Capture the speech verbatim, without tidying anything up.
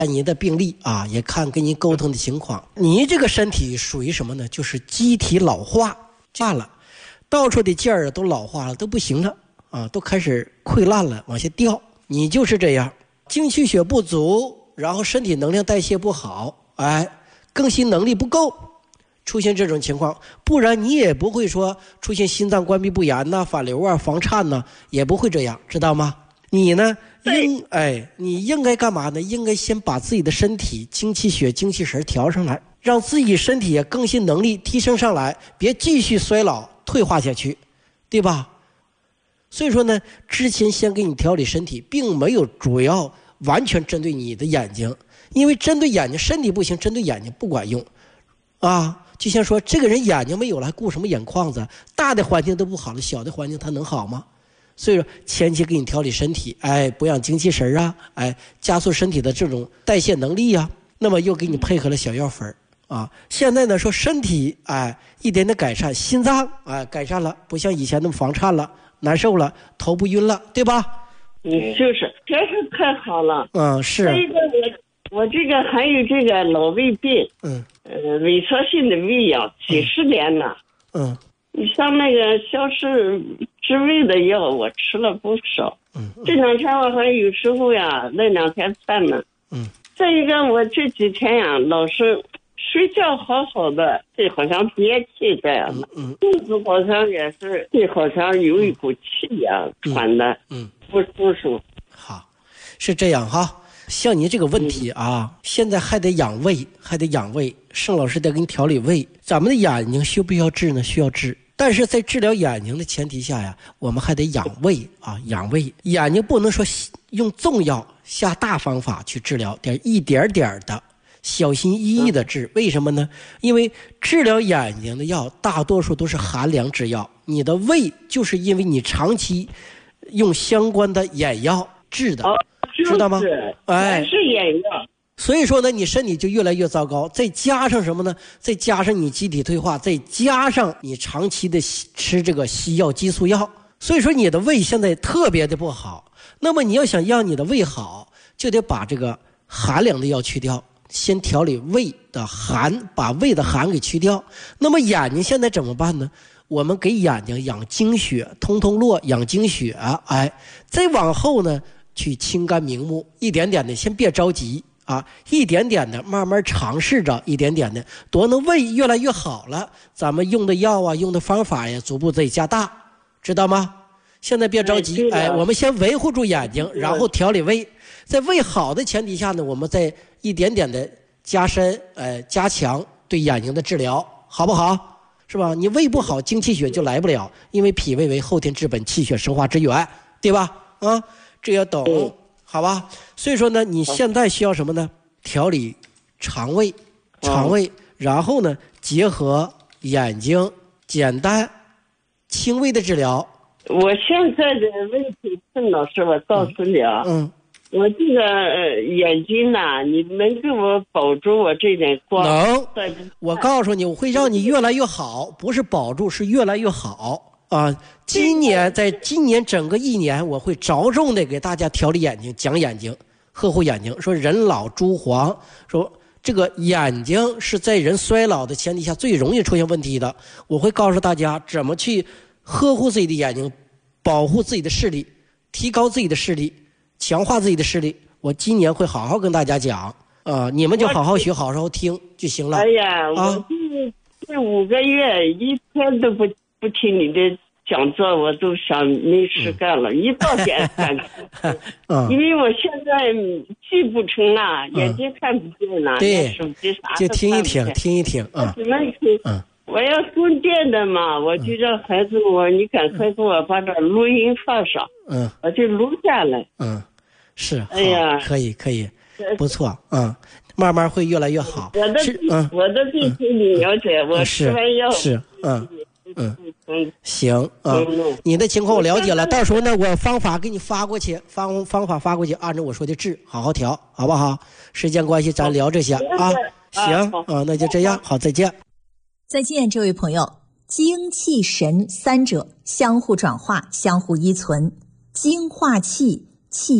看您的病历啊，也看跟您沟通的情况。你这个身体属于什么呢？就是机体老化化了，到处的劲儿都老化了，都不行了啊，都开始溃烂了，往下掉。你就是这样，精气血不足，然后身体能量代谢不好，哎，更新能力不够，出现这种情况。不然你也不会说出现心脏关闭不严呐、反流啊、房颤呐，也不会这样，知道吗？你呢？应哎，你应该干嘛呢？应该先把自己的身体精气血、精气神调上来，让自己身体更新能力提升上来，别继续衰老退化下去，对吧？所以说呢，之前先给你调理身体，并没有主要完全针对你的眼睛，因为针对眼睛身体不行，针对眼睛不管用啊。就像说这个人眼睛没有了，还顾什么眼眶子？大的环境都不好了，小的环境他能好吗？所以说前期给你调理身体，哎，补养精气神啊，哎，加速身体的这种代谢能力啊，那么又给你配合了小药粉啊。现在呢说身体哎一点点改善，心脏哎改善了，不像以前那么房颤了，难受了，头不晕了，对吧？ 嗯，就是真是太好了。 嗯，是。 这个我我这个还有这个老胃病， 嗯， 呃，萎缩性的胃药几十年了。 嗯。 你像那个消食治胃的药，我吃了不少。 嗯， 这两天我还有时候呀，那两天犯了。 嗯， 再一个，我这几天呀，老是睡觉好好的，这好像憋气这样的， 嗯， 肚子好像也是，这好像有一股气一样喘的， 嗯， 不舒服。 好，是这样哈。像您这个问题啊，嗯、现在还得养胃，还得养胃。盛老师得给你调理胃。咱们的眼睛需不需要治呢？需要治。但是在治疗眼睛的前提下呀，我们还得养胃啊，养胃。眼睛不能说用重药下大方法去治疗，得一点点的小心翼翼的治。为什么呢？因为治疗眼睛的药大多数都是寒凉之药，你的胃就是因为你长期用相关的眼药治的。哦，知道吗？ 哎，是眼药。 所以说呢，你身体就越来越糟糕。再加上什么呢？再加上你机体退化，再加上你长期的吃这个西药、激素药，所以说你的胃现在特别的不好。那么你要想让你的胃好，就得把这个寒凉的药去掉，先调理胃的寒，把胃的寒给去掉。那么眼睛现在怎么办呢？我们给眼睛养精血，通通络，养精血，哎，再往后呢，去清肝明目，一点点的，先别着急啊，一点点的，慢慢尝试着，一点点的，多能胃越来越好了，咱们用的药啊，用的方法呀，逐步再加大，知道吗？现在别着急，哎，我们先维护住眼睛，然后调理胃，在胃好的前提下呢，我们再一点点的加深，呃，加强对眼睛的治疗，好不好？是吧？你胃不好，精气血就来不了，因为脾胃为后天之本，气血生化之源，对吧？啊，这要懂。嗯，好吧，所以说呢，你现在需要什么呢？调理肠胃，肠胃，嗯、然后呢，结合眼睛，简单、轻微的治疗。 我现在的问题，郑老师，我告诉你啊，嗯，嗯我这个、呃、眼睛呐、啊，你能给我保住我这点光？ 能，我告诉你，我会让你越来越好，不是保住，是越来越好。啊，今年在今年整个一年，我会着重的给大家调理眼睛，讲眼睛，呵护眼睛。说人老珠黄，说这个眼睛是在人衰老的前提下最容易出现问题的。我会告诉大家怎么去呵护自己的眼睛，保护自己的视力，提高自己的视力，强化自己的视力。我今年会好好跟大家讲啊、呃，你们就好好学，好好听就行了。 哎呀，啊、我这这五个月一天都不。不听你的讲座，我都想没事干了，嗯、一到点赶嗯、因为我现在记不成了，嗯、眼睛看不见了， 对， 手机啥就听一听，听一听啊。 只能听。嗯，我要供电的嘛，我就让孩子我，你赶快给我把这录音放上，嗯，我就录下来。 嗯，是， 哎呀， 可以可以，不错，嗯。慢慢会越来越好。 我的嗯，我的对你了解，嗯、我吃完药是嗯嗯嗯行啊、嗯，你的情况我了解了，到时候呢我方法给你发过去，方方法发过去，按照我说的治，好好调，好不好？时间关系，咱聊这些啊。行啊，那就这样，好，再见。 再见，这位朋友。精气神三者相互转化，相互依存，精化气，气